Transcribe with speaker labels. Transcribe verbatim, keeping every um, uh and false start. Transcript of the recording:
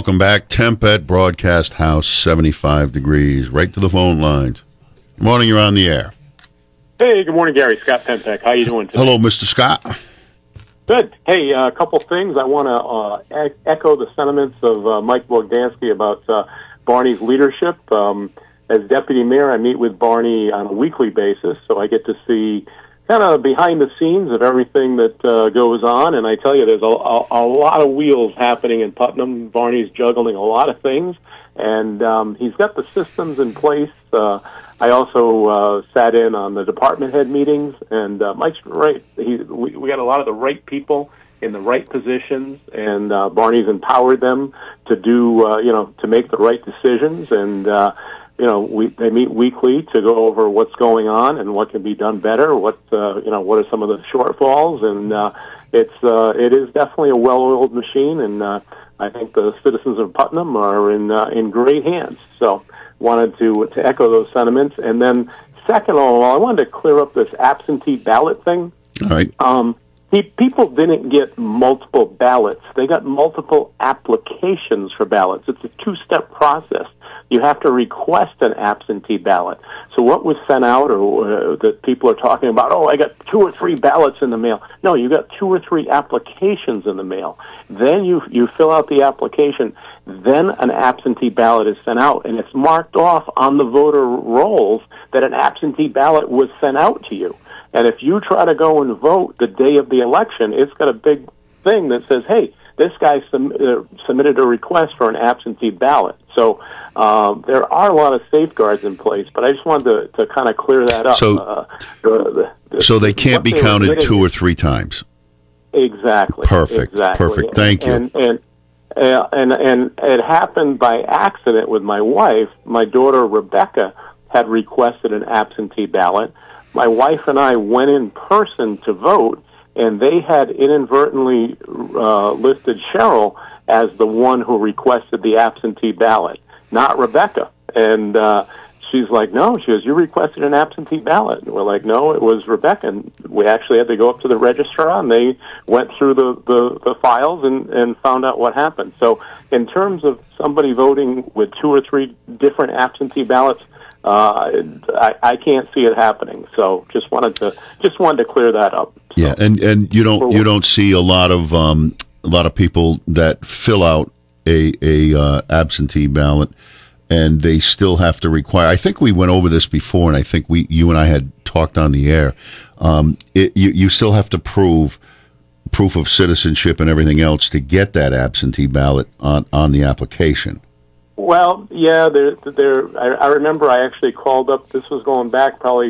Speaker 1: welcome back. Temp at Broadcast House, seventy-five degrees. Right to the phone lines. Good morning, you're on the air.
Speaker 2: Hey, good morning, Gary. Scott Pentek. How you doing today?
Speaker 1: Hello, Mister Scott.
Speaker 2: Good. Hey, a uh, couple things. I want to uh, e- echo the sentiments of uh, Mike Bogdansky about uh, Barney's leadership. Um, as deputy mayor, I meet with Barney on a weekly basis, so I get to see kind of behind the scenes of everything that uh, goes on. And I tell you, there's a, a, a lot of wheels happening in Putnam. Barney's juggling a lot of things, and um, he's got the systems in place. Uh, I also uh, sat in on the department head meetings, and uh, Mike's right. He, we, we got a lot of the right people in the right positions, and uh, Barney's empowered them to do, uh, you know, to make the right decisions. And uh, you know, we they meet weekly to go over what's going on and what can be done better. What uh, you know, what are some of the shortfalls? And uh, it's uh, it is definitely a well-oiled machine, and uh, I think the citizens of Putnam are in uh, in great hands. So. Wanted to to echo those sentiments. And then second of all, I wanted to clear up this absentee ballot thing.
Speaker 1: All right.
Speaker 2: Um, he, people didn't get multiple ballots. They got multiple applications for ballots. It's a two-step process. You have to request an absentee ballot. So what was sent out, or uh, that people are talking about, oh, I got two or three ballots in the mail. No, you got two or three applications in the mail. Then you you fill out the application. Then an absentee ballot is sent out, and it's marked off on the voter rolls that an absentee ballot was sent out to you. And if you try to go and vote the day of the election, it's got a big thing that says, hey, this guy sub- uh, submitted a request for an absentee ballot. So um, there are a lot of safeguards in place, but I just wanted to, to kind of clear that up.
Speaker 1: So,
Speaker 2: uh, the, the,
Speaker 1: so they can't be counted two or three times.
Speaker 2: Exactly.
Speaker 1: Perfect.
Speaker 2: Exactly.
Speaker 1: Perfect. Thank you.
Speaker 2: And, and, uh, and, and it happened by accident with my wife. My daughter, Rebecca, had requested an absentee ballot. My wife and I went in person to vote, and they had inadvertently uh, listed Cheryl as the one who requested the absentee ballot, not Rebecca. And uh, she's like, no, she goes, you requested an absentee ballot. And we're like, no, it was Rebecca. And we actually had to go up to the registrar, and they went through the, the, the files and, and found out what happened. So in terms of somebody voting with two or three different absentee ballots, Uh, I, I can't see it happening. So just wanted to just wanted to clear that up. So,
Speaker 1: yeah, and, and you don't you don't see a lot of um, a lot of people that fill out a a uh, absentee ballot, and they still have to require. I think we went over this before, and I think we you and I had talked on the air. Um, it, you you still have to prove proof of citizenship and everything else to get that absentee ballot on on the application.
Speaker 2: Well, yeah, there, there. I, I remember I actually called up. This was going back probably